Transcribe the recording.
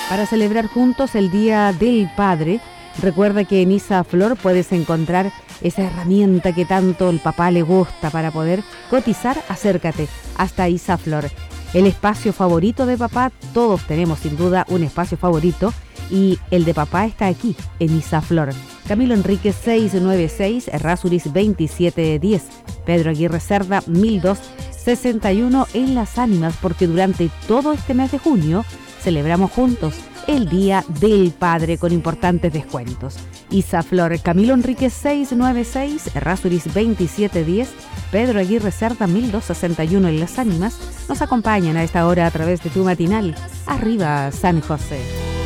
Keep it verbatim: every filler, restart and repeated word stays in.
Para celebrar juntos el Día del Padre, recuerda que en IsaFlor puedes encontrar esa herramienta que tanto el papá le gusta para poder cotizar. Acércate hasta IsaFlor, el espacio favorito de papá. Todos tenemos sin duda un espacio favorito y el de papá está aquí en IsaFlor. Camilo Enríquez seiscientos noventa y seis, Errázuriz veintisiete diez, Pedro Aguirre Cerda mil doscientos sesenta y uno en Las Ánimas, porque durante todo este mes de junio celebramos juntos el Día del Padre con importantes descuentos. IsaFlor, Camilo Enríquez seiscientos noventa y seis, Errázuriz veintisiete diez, Pedro Aguirre Cerda mil doscientos sesenta y uno en Las Ánimas, nos acompañan a esta hora a través de tu matinal. Arriba San José.